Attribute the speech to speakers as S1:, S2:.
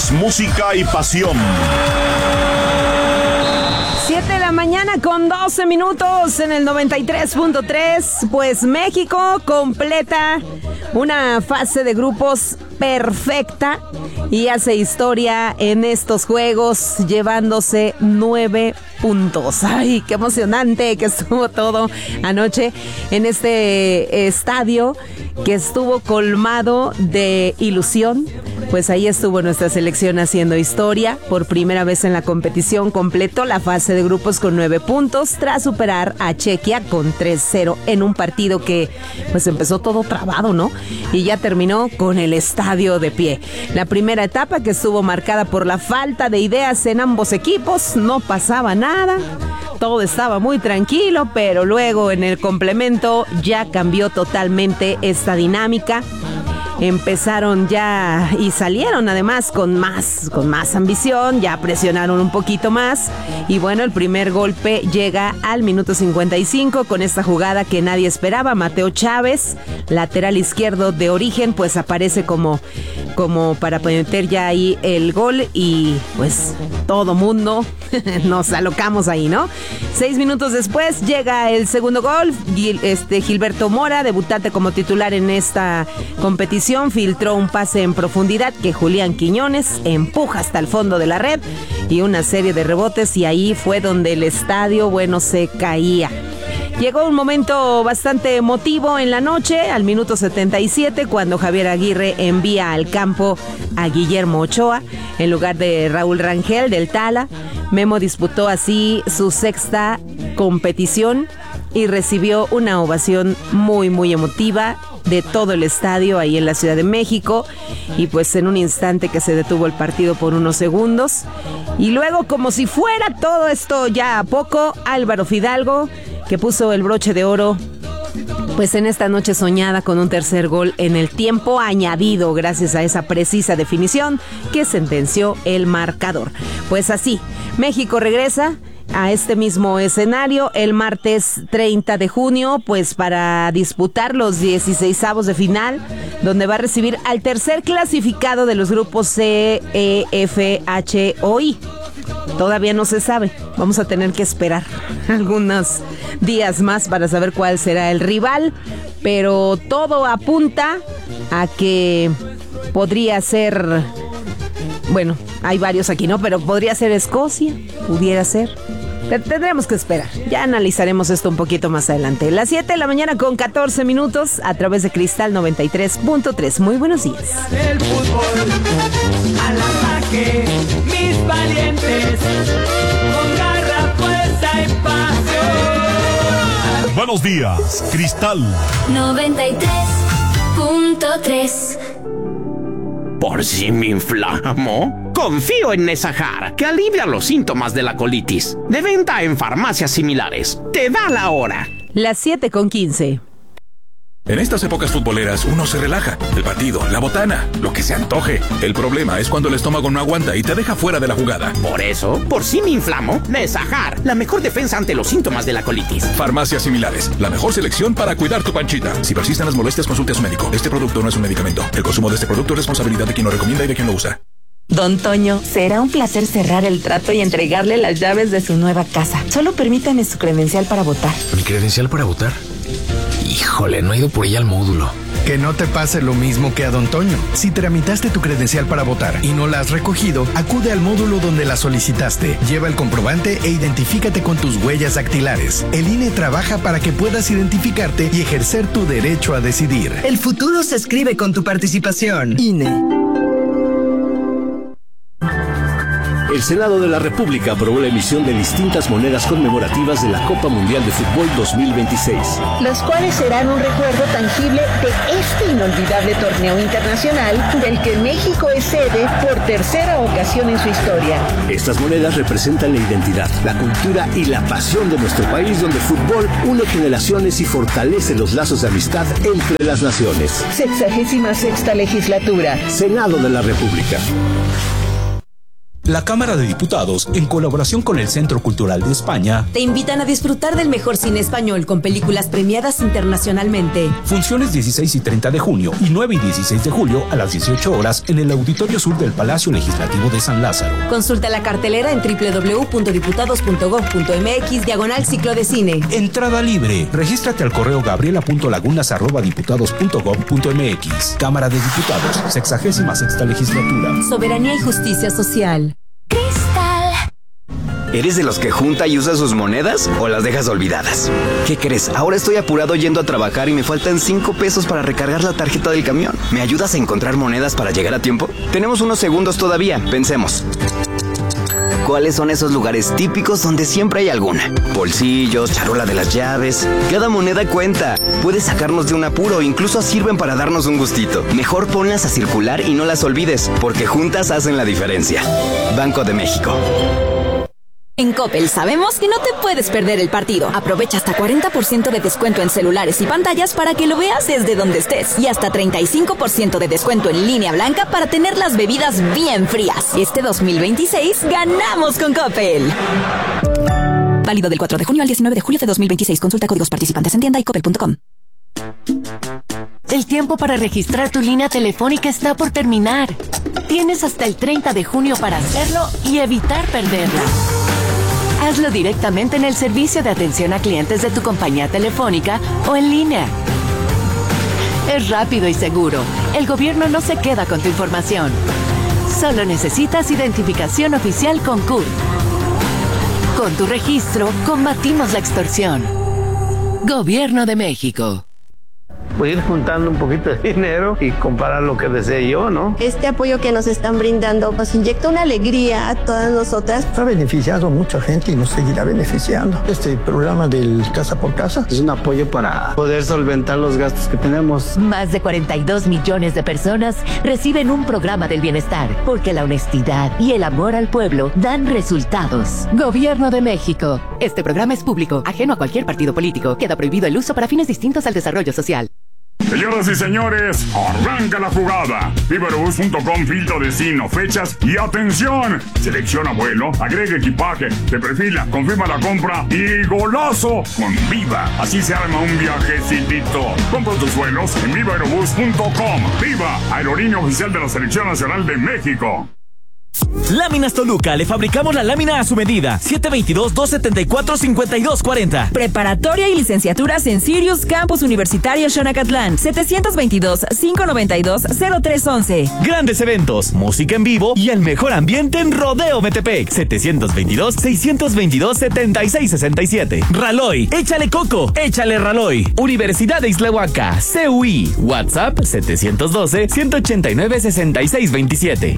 S1: es música y pasión.
S2: 7 de la mañana con 12 minutos en el 93.3. Pues México completa una fase de grupos perfecta y hace historia en estos juegos, llevándose 9 puntos. ¡Ay, qué emocionante que estuvo todo anoche en este estadio que estuvo colmado de ilusión! Pues ahí estuvo nuestra selección haciendo historia. Por primera vez en la competición completó la fase de grupos con 9 puntos tras superar a Chequia con 3-0 en un partido que pues empezó todo trabado, ¿no? Y ya terminó con el estadio de pie. La primera etapa, que estuvo marcada por la falta de ideas en ambos equipos, no pasaba nada. Todo estaba muy tranquilo, pero luego en el complemento ya cambió totalmente esta dinámica. Empezaron ya y salieron además con más ambición, ya presionaron un poquito más y bueno, el primer golpe llega al minuto 55 con esta jugada que nadie esperaba. Mateo Chávez, lateral izquierdo de origen, pues aparece como para meter ya ahí el gol y pues todo mundo nos alocamos ahí, ¿no? 6 minutos después llega el segundo gol. Gilberto Mora, debutante como titular en esta competición, filtró un pase en profundidad que Julián Quiñones empuja hasta el fondo de la red y una serie de rebotes, y ahí fue donde el estadio, bueno, se caía. Llegó un momento bastante emotivo en la noche, al minuto 77, cuando Javier Aguirre envía al campo a Guillermo Ochoa en lugar de Raúl Rangel del Tala. Memo disputó así su sexta competición y recibió una ovación muy, muy emotiva de todo el estadio ahí en la Ciudad de México, y pues en un instante que se detuvo el partido por unos segundos, y luego, como si fuera todo esto ya a poco, Álvaro Fidalgo, que puso el broche de oro pues en esta noche soñada con un tercer gol en el tiempo añadido, gracias a esa precisa definición que sentenció el marcador. Pues así, México regresa a este mismo escenario el martes 30 de junio, pues para disputar los 16avos de final, donde va a recibir al tercer clasificado de los grupos C, E, F, H o I. Todavía no se sabe, vamos a tener que esperar algunos días más para saber cuál será el rival, pero todo apunta a que podría ser, bueno, hay varios aquí, ¿no? Pero podría ser Escocia, pudiera ser. Tendremos que esperar, ya analizaremos esto un poquito más adelante. Las 7 de la mañana con 14 minutos a través de Cristal 93.3. Muy buenos días.
S3: El fútbol al ataque, mis valientes, con garra, fuerza y pasión.
S1: Buenos días, Cristal
S4: 93.3.
S5: ¿Por si me inflamo? Confío en Nesajar, que alivia los síntomas de la colitis. De venta en farmacias similares. Te da la hora.
S2: Las 7 con 15.
S6: En estas épocas futboleras uno se relaja. El partido, la botana, lo que se antoje. El problema es cuando el estómago no aguanta y te deja fuera de la jugada.
S5: Por eso, por si me inflamo, Nesajar, la mejor defensa ante los síntomas de la colitis.
S6: Farmacias similares, la mejor selección para cuidar tu panchita. Si persisten las molestias, consulte a su médico. Este producto no es un medicamento. El consumo de este producto es responsabilidad de quien lo recomienda y de quien lo usa.
S7: Don Toño, será un placer cerrar el trato y entregarle las llaves de su nueva casa. Solo permítame su credencial para votar.
S8: ¿Mi credencial para votar? Híjole, no he ido por ella al módulo.
S9: Que no te pase lo mismo que a Don Toño. Si tramitaste tu credencial para votar y no la has recogido, acude al módulo donde la solicitaste. Lleva el comprobante e identifícate con tus huellas dactilares. El INE trabaja para que puedas identificarte y ejercer tu derecho a decidir.
S10: El futuro se escribe con tu participación. INE.
S11: El Senado de la República aprobó la emisión de distintas monedas conmemorativas de la Copa Mundial de Fútbol 2026.
S12: Las cuales serán un recuerdo tangible de este inolvidable torneo internacional del que México es sede por tercera ocasión en su historia.
S11: Estas monedas representan la identidad, la cultura y la pasión de nuestro país, donde el fútbol une generaciones y fortalece los lazos de amistad entre las naciones.
S12: 66ª legislatura.
S11: Senado de la República.
S4: La Cámara de Diputados, en colaboración con el Centro Cultural de España,
S13: te invitan a disfrutar del mejor cine español con películas premiadas internacionalmente.
S4: Funciones 16 y 30 de junio y 9 y 16 de julio a las 18 horas en el Auditorio Sur del Palacio Legislativo de San Lázaro.
S13: Consulta la cartelera en www.diputados.gov.mx/ciclo de cine.
S4: Entrada libre. Regístrate al correo gabriela.lagunas@diputados.gov.mx. Cámara de Diputados, 66ª legislatura.
S13: Soberanía y justicia social.
S14: ¿Eres de los que junta y usa sus monedas o las dejas olvidadas? ¿Qué crees? Ahora estoy apurado yendo a trabajar y me faltan 5 pesos para recargar la tarjeta del camión. ¿Me ayudas a encontrar monedas para llegar a tiempo? Tenemos unos segundos todavía. Pensemos. ¿Cuáles son esos lugares típicos donde siempre hay alguna? Bolsillos, charola de las llaves. Cada moneda cuenta. Puede sacarnos de un apuro, incluso sirven para darnos un gustito. Mejor ponlas a circular y no las olvides, porque juntas hacen la diferencia. Banco de México.
S15: En Coppel sabemos que no te puedes perder el partido. Aprovecha hasta 40% de descuento en celulares y pantallas para que lo veas desde donde estés. Y hasta 35% de descuento en línea blanca para tener las bebidas bien frías. Este 2026 ganamos con Coppel. Válido del 4 de junio al 19 de julio de 2026. Consulta códigos participantes en tienda y coppel.com.
S16: El tiempo para registrar tu línea telefónica está por terminar. Tienes hasta el 30 de junio para hacerlo y evitar perderla. Hazlo directamente en el servicio de atención a clientes de tu compañía telefónica o en línea. Es rápido y seguro. El gobierno no se queda con tu información. Solo necesitas identificación oficial con CURP. Con tu registro, combatimos la extorsión. Gobierno de México.
S17: Voy a ir juntando un poquito de dinero y comprar lo que desee yo, ¿no?
S18: Este apoyo que nos están brindando nos inyecta una alegría a todas nosotras.
S19: Ha beneficiado a mucha gente y nos seguirá beneficiando. Este programa del Casa por Casa
S17: es un apoyo para poder solventar los gastos que tenemos.
S16: Más de 42 millones de personas reciben un programa del bienestar, porque la honestidad y el amor al pueblo dan resultados. Gobierno de México. Este programa es público, ajeno a cualquier partido político. Queda prohibido el uso para fines distintos al desarrollo social.
S1: Señoras y señores, arranca la jugada. Vivaerobus.com, filtro destino, fechas y atención. Selecciona vuelo, agrega equipaje, te perfila, confirma la compra y golazo con Viva. Así se arma un viajecitito. Compra tus vuelos en Vivaerobus.com. Viva, aerolínea oficial de la Selección Nacional de México.
S20: Láminas Toluca, le fabricamos la lámina a su medida. 722-274-5240.
S21: Preparatoria y licenciaturas en Sirius Campus Universitario Xonacatlán. 722-592-0311.
S20: Grandes eventos, música en vivo y el mejor ambiente en Rodeo Metepec. 722-622-7667. Raloy, échale coco, échale Raloy. Universidad de Ixtlahuaca, CUI. WhatsApp 712-189-6627.